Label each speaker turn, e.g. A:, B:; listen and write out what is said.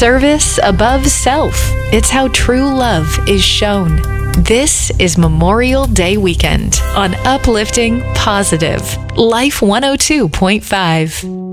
A: Service above self. It's how true love is shown. This is Memorial Day weekend on Uplifting Positive, Life 102.5.